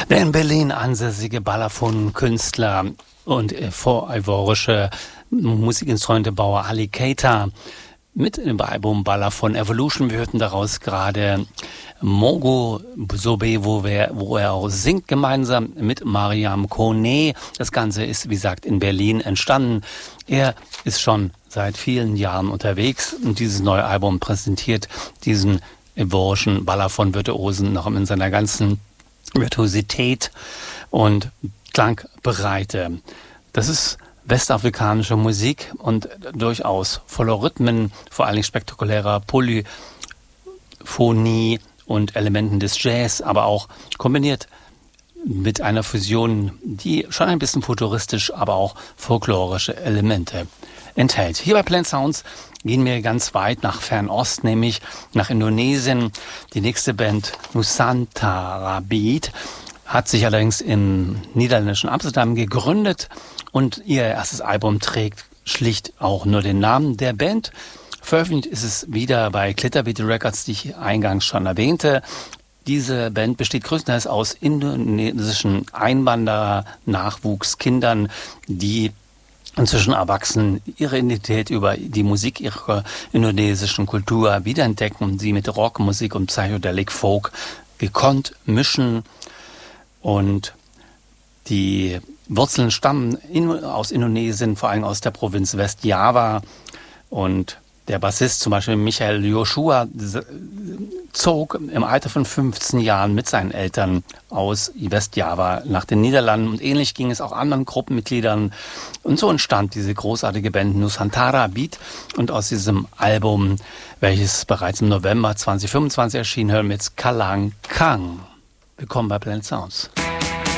Der in Berlin ansässige Balafon-Künstler und vorivorische Musikinstrumentebauer Ali Keita mit dem Album Balafon Evolution. Wir hörten daraus gerade Mogo Sobe, wo er auch singt, gemeinsam mit Mariam Kone. Das Ganze ist, wie gesagt, in Berlin entstanden. Er ist schon seit vielen Jahren unterwegs und dieses neue Album präsentiert diesen ivorischen Balafon-Virtuosen noch in seiner ganzen Virtuosität und Klangbreite. Das ist westafrikanische Musik und durchaus voller Rhythmen, vor allem spektakulärer Polyphonie und Elementen des Jazz, aber auch kombiniert mit einer Fusion, die schon ein bisschen futuristisch, aber auch folklorische Elemente enthält. Hier bei Planet Sounds gehen wir ganz weit nach Fernost, nämlich nach Indonesien. Die nächste Band, Nusantara Beat, hat sich allerdings im niederländischen Amsterdam gegründet und ihr erstes Album trägt schlicht auch nur den Namen der Band. Veröffentlicht ist es wieder bei Glitterbeat Records, die ich eingangs schon erwähnte. Diese Band besteht größtenteils aus indonesischen Einwanderer-Nachwuchskindern, die inzwischen erwachsen ihre Identität über die Musik ihrer indonesischen Kultur wiederentdecken und sie mit Rockmusik und Psychedelic Folk gekonnt mischen. Und die Wurzeln stammen aus Indonesien, vor allem aus der Provinz Westjava. Und der Bassist, zum Beispiel Michael Joshua, zog im Alter von 15 Jahren mit seinen Eltern aus Westjava nach den Niederlanden. Und ähnlich ging es auch anderen Gruppenmitgliedern. Und so entstand diese großartige Band Nusantara Beat. Und aus diesem Album, welches bereits im November 2025 erschien, hören wir jetzt Kalang Kang. Willkommen bei Planet Sounds.